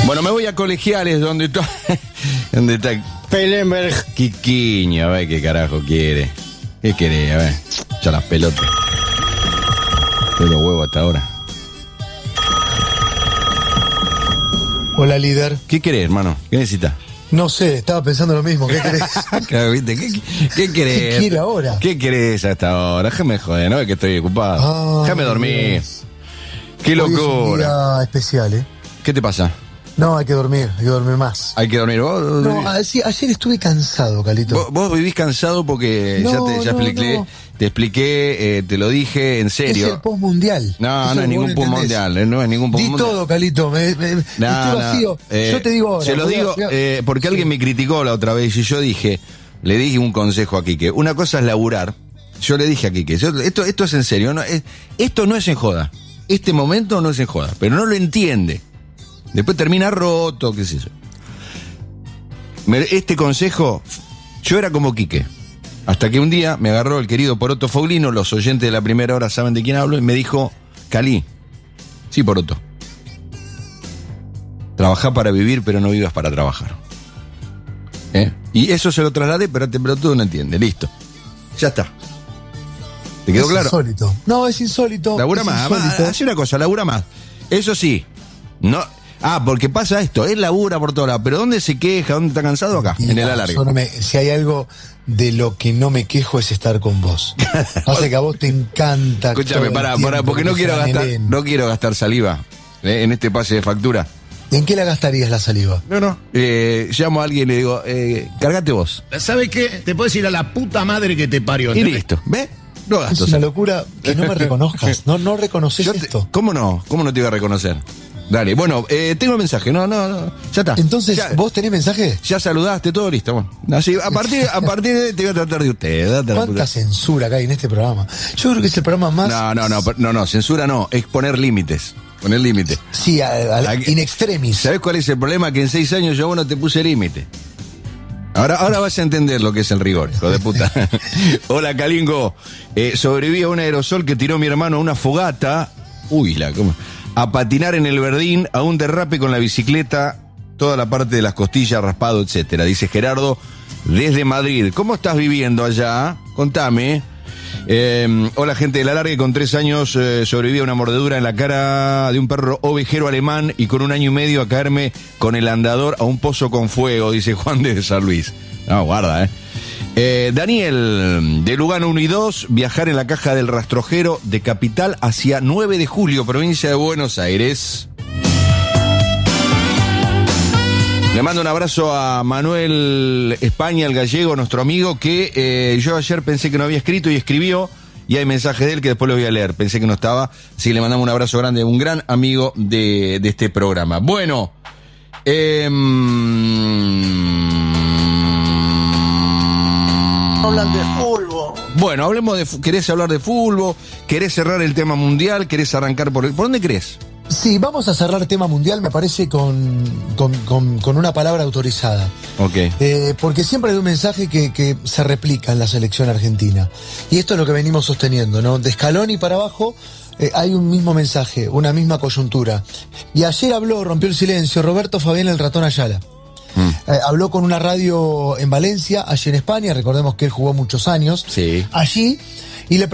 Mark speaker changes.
Speaker 1: Bueno, me voy a Colegiales, donde está Pelenberg Quiquiño. A ver qué carajo quiere. ¿Qué quiere? A ver, ya las pelotas. Estoy los huevos hasta ahora.
Speaker 2: Hola, líder.
Speaker 1: ¿Qué querés, hermano? ¿Qué necesitas?
Speaker 2: No sé, estaba pensando lo mismo. ¿Qué querés?
Speaker 1: Claro, ¿viste? ¿Qué querés?
Speaker 2: ¿Qué quiere ahora?
Speaker 1: ¿Qué querés a esta hora? Déjame joder, ¿no? Es que estoy ocupado. Déjame dormir.
Speaker 2: Dios.
Speaker 1: Qué locura.
Speaker 2: Hoy es un día especial, ¿eh?
Speaker 1: ¿Qué te pasa?
Speaker 2: No, hay que dormir más.
Speaker 1: Hay que dormir. ¿Vos?
Speaker 2: No, ayer estuve cansado, Calito.
Speaker 1: Vos vivís cansado porque te expliqué, te lo dije en serio.
Speaker 2: Es el postmundial.
Speaker 1: No es ningún postmundial. No es ningún postmundial.
Speaker 2: Di todo, Calito. Estoy vacío. Yo te digo ahora.
Speaker 1: Se lo digo porque alguien me criticó la otra vez y yo le dije un consejo a Quique. Una cosa es laburar. Yo le dije a Quique, esto es en serio. Esto no es en joda. Este momento no es en joda. Pero no lo entiende. Después termina roto, qué sé yo. Este consejo, yo era como Quique. Hasta que un día me agarró el querido Poroto Foglino, los oyentes de la primera hora saben de quién hablo, y me dijo, Cali, sí, Poroto, trabajá para vivir, pero no vivas para trabajar. Y eso se lo trasladé, pero tú no entiendes, listo. Ya está. ¿Te quedó claro?
Speaker 2: Es insólito. No, es insólito.
Speaker 1: Labura más, hace una cosa, labura más. Eso sí, no... porque pasa esto, él labura por todos lados, pero ¿dónde se queja? ¿Dónde está cansado? Acá, en el alargue.
Speaker 2: Si hay algo de lo que no me quejo es estar con vos. O sea que a vos te encanta.
Speaker 1: Escúchame, pará, porque no quiero gastar saliva en este pase de factura.
Speaker 2: ¿En qué la gastarías la saliva?
Speaker 1: No. Llamo a alguien y le digo, cargate vos.
Speaker 3: ¿Sabes qué? Te puedes ir a la puta madre que te parió.
Speaker 1: Y listo, ¿ves? No gasto.
Speaker 2: Es una locura que no me reconozcas. No reconoces esto.
Speaker 1: ¿Cómo no? ¿Cómo no te iba a reconocer? Dale, bueno, tengo el mensaje, no, ya está.
Speaker 2: Entonces, ¿vos tenés mensaje?
Speaker 1: Ya saludaste, todo listo, bueno. Así, a partir de te voy a tratar de usted.
Speaker 2: ¿Cuánta censura que hay en este programa? Yo creo que es el programa más...
Speaker 1: No, censura no, es poner límites. Poner límites.
Speaker 2: Sí, in extremis.
Speaker 1: ¿Sabés cuál es el problema? Que en 6 años yo no te puse límite. Ahora vas a entender lo que es el rigor, hijo de puta. Hola, Calingo. Sobreviví a un aerosol que tiró mi hermano a una fogata. ¿Cómo? A patinar en el Verdín, a un derrape con la bicicleta, toda la parte de las costillas, raspado, etcétera. Dice Gerardo desde Madrid. ¿Cómo estás viviendo allá? Contame. Hola, gente del alargue. Con 3 años sobreviví a una mordedura en la cara de un perro ovejero alemán y con 1 año y medio a caerme con el andador a un pozo con fuego, dice Juan de San Luis. No, guarda, Daniel, de Lugano 1 y 2, viajar en la caja del rastrojero de Capital hacia 9 de julio, provincia de Buenos Aires. Le mando un abrazo a Manuel España, el gallego, nuestro amigo, que yo ayer pensé que no había escrito y escribió, y hay mensajes de él que después los voy a leer. Pensé que no estaba, así que le mandamos un abrazo grande, un gran amigo de este programa. Bueno,
Speaker 4: hablan de fútbol.
Speaker 1: Bueno, hablemos ¿querés hablar de fútbol? ¿Querés cerrar el tema mundial? ¿Querés arrancar por dónde querés?
Speaker 2: Sí, vamos a cerrar tema mundial, me parece, con una palabra autorizada.
Speaker 1: Ok.
Speaker 2: Porque siempre hay un mensaje que se replica en la selección argentina. Y esto es lo que venimos sosteniendo, ¿no? De Scaloni para abajo hay un mismo mensaje, una misma coyuntura. Y ayer rompió el silencio, Roberto Fabián el Ratón Ayala. Habló con una radio en Valencia, allí en España, recordemos que él jugó muchos años.
Speaker 1: Sí.
Speaker 2: Allí,